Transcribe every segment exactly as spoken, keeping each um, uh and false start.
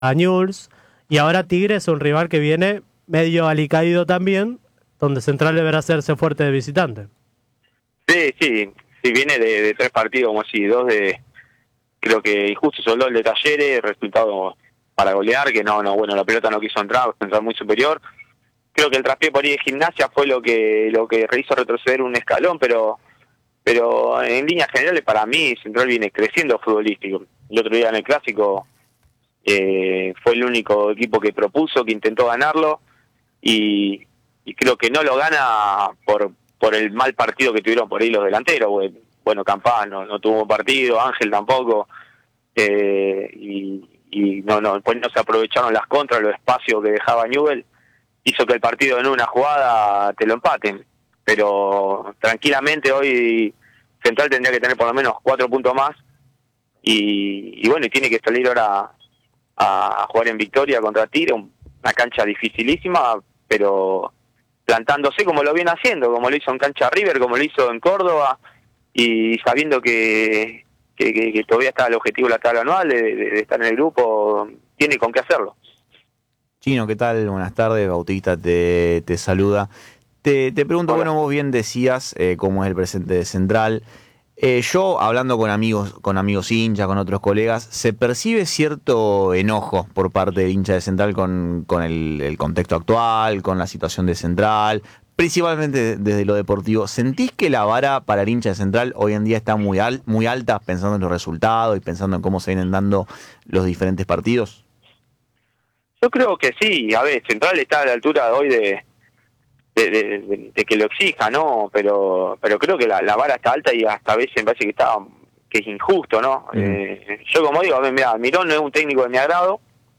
a Newell's, y ahora Tigre es un rival que viene medio alicaído también, donde Central deberá hacerse fuerte de visitante. Sí, sí, sí, viene de, de tres partidos, como si dos de, creo que injusto son dos de Talleres, resultado para golear, que no, no, bueno, la pelota no quiso entrar, Central muy superior. Creo que el traspié por ahí de Gimnasia fue lo que lo que hizo retroceder un escalón, pero pero en líneas generales para mí Central viene creciendo futbolístico. El otro día en el Clásico eh, fue el único equipo que propuso, que intentó ganarlo, y, y creo que no lo gana por por el mal partido que tuvieron por ahí los delanteros. Bueno, Campano no tuvo partido, Ángel tampoco, eh, y, y no, no, pues no se aprovecharon las contras, los espacios que dejaba Newell, hizo que el partido en una jugada te lo empaten, pero tranquilamente hoy Central tendría que tener por lo menos cuatro puntos más, y, y bueno, y tiene que salir ahora a, a jugar en Victoria contra Tigre, una cancha dificilísima, pero plantándose como lo viene haciendo, como lo hizo en cancha River, como lo hizo en Córdoba, y sabiendo que, que, que, que todavía está el objetivo de la tabla anual, de, de, de estar en el grupo, tiene con qué hacerlo. Chino, ¿qué tal? Buenas tardes, Bautista te, te saluda. Te, te pregunto, Hola. bueno, vos bien decías eh, cómo es el presente de Central. Eh, yo, hablando con amigos, con amigos hinchas, con otros colegas, se percibe cierto enojo por parte del hincha de Central con, con el, el contexto actual, con la situación de Central, principalmente desde lo deportivo. ¿Sentís que la vara para el hincha de Central hoy en día está muy, al, muy alta, pensando en los resultados y pensando en cómo se vienen dando los diferentes partidos? Yo creo que sí, a ver, Central está a la altura hoy de, de, de, de, de que lo exija, ¿no? Pero pero creo que la, la vara está alta y hasta a veces me parece que está que es injusto, ¿no? Mm. Eh, yo como digo, a ver, mira, Mirón no es un técnico de mi agrado,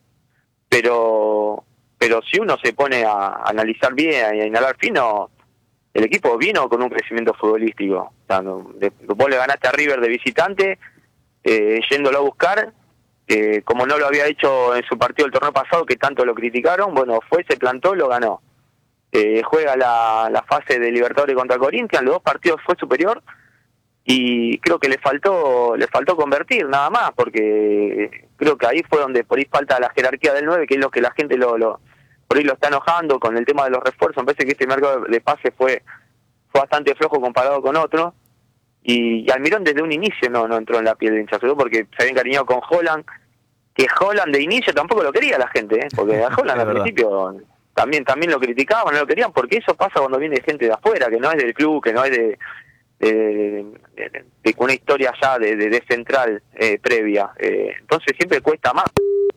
pero pero si uno se pone a, a analizar bien y a inhalar fino, el equipo vino con un crecimiento futbolístico. O sea, no, de, vos le ganaste a River de visitante, eh, yéndolo a buscar, Eh, como no lo había hecho en su partido el torneo pasado, que tanto lo criticaron, bueno, fue, se plantó, lo ganó. Eh, juega la, la fase de Libertadores contra Corinthians, los dos partidos fue superior, y creo que le faltó le faltó convertir nada más, porque creo que ahí fue donde por ahí falta la jerarquía del nueve, que es lo que la gente lo, lo por ahí lo está enojando con el tema de los refuerzos. Me parece que este mercado de pase fue, fue bastante flojo comparado con otros, y, y Almirón desde un inicio no, no entró en la piel de hincha, porque se había encariñado con Holland, que Holland de inicio tampoco lo quería la gente, ¿eh? Porque a Holland al principio también también lo criticaban, no lo querían, porque eso pasa cuando viene gente de afuera, que no es del club, que no es de de, de, de, de una historia ya de, de, de Central eh, previa, eh, entonces siempre cuesta más.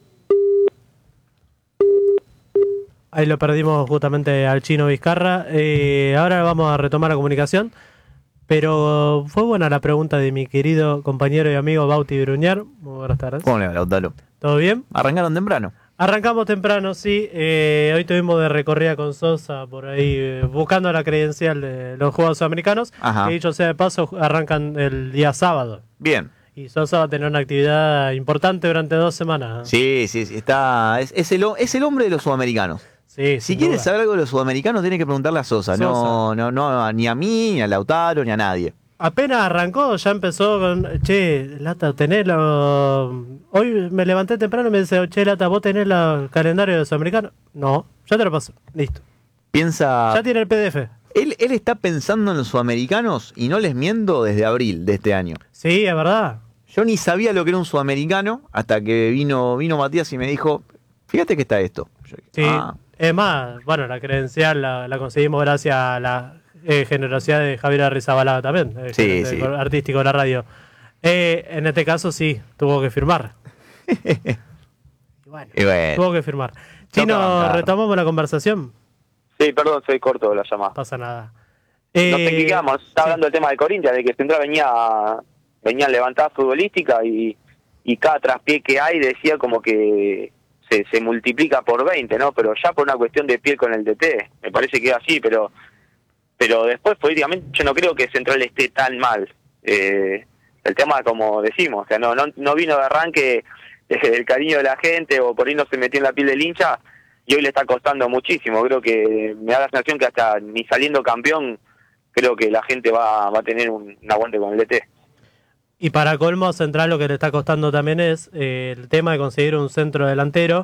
Ahí lo perdimos justamente al Chino Vizcarra. Eh, ahora vamos a retomar la comunicación. Pero fue buena la pregunta de mi querido compañero y amigo Bauti Bruñar. Muy buenas tardes. ¿Cómo le va, Lautaro? ¿Todo bien? ¿Arrancaron temprano? Arrancamos temprano, sí. Eh, hoy tuvimos de recorrida con Sosa por ahí, eh, buscando la credencial de los Juegos Sudamericanos. Ajá. Que dicho sea de paso, arrancan el día sábado. Bien. Y Sosa va a tener una actividad importante durante dos semanas. Sí, sí, sí. Está, es, es, el, es el hombre de los sudamericanos. Sí, si quieres saber algo de los sudamericanos, tienes que preguntarle a Sosa. Sosa. No, no, no, ni a mí, ni a Lautaro, ni a nadie. Apenas arrancó, ya empezó con, che, Lata, tenés lo... Hoy me levanté temprano y me dice, che, Lata, ¿vos tenés el calendario de los sudamericanos? No, ya te lo paso, listo. Piensa... Ya tiene el P D F. Él, él está pensando en los sudamericanos, y no les miento, desde abril de este año. Sí, es verdad. Yo ni sabía lo que era un sudamericano, hasta que vino, vino Matías y me dijo, fíjate que está esto. Yo, sí. Ah. Es más, bueno, la credencial la, la conseguimos gracias a la eh, generosidad de Javier Arrizabalaga también, eh, sí, sí. artístico de la radio. Eh, en este caso sí, tuvo que firmar. y bueno, y bueno, tuvo que firmar. Chino, retomamos la conversación. Sí, perdón, soy corto de la llamada. Pasa nada. Eh, Nos explicamos, está sí. hablando del tema de Corinthians, de que Central venía, venía levantada futbolística, y, y cada traspié que hay decía como que Se, se multiplica por veinte, ¿no? Pero ya por una cuestión de piel con el D T, me parece que es así, pero pero después políticamente yo no creo que Central esté tan mal. Eh, el tema, como decimos, o sea, no no, no vino de arranque eh, el cariño de la gente, o por ahí no se metió en la piel del hincha, y hoy le está costando muchísimo. Creo que me da la sensación que hasta ni saliendo campeón, creo que la gente va, va a tener un, un aguante con el D T. Y para colmo, Central lo que le está costando también es eh, el tema de conseguir un centro delantero,